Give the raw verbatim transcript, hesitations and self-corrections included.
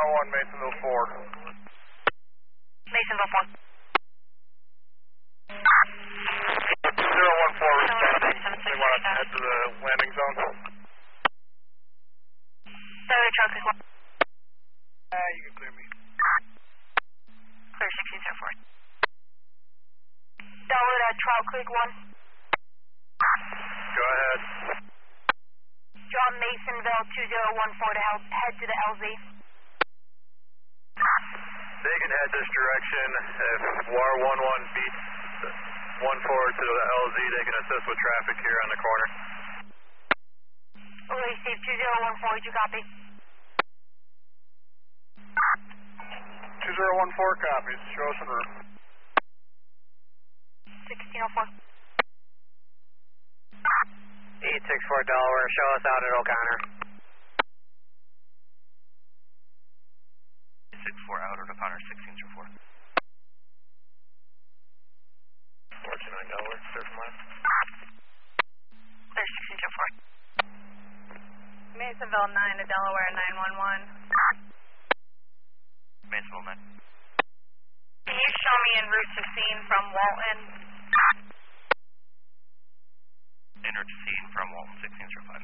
one, Masonville four. Masonville four. zero one four responding. We want to head to the landing zone. Sorry, truck is one. Uh, you can clear me. Clear sixteen zero four. Dollar at Trial Creek one. Go ahead. Drop Masonville two zero one four to help head to the L Z. They can head this direction. If W A R one one beats one four to the L Z, they can assist with traffic here on the corner. Receive two zero one four, did you copy? two zero one four copies. Show us en route. sixteen oh four. eight six four Delaware, show us out at O'Connor. six four out at O'Connor, sixteen zero four. four two nine Delaware, clear from left. Clear sixteen zero four. Masonville nine to Delaware nine one one. Masonville nine. Can you show me en route to scene from Walton? En route to scene from Walton, sixteen zero five.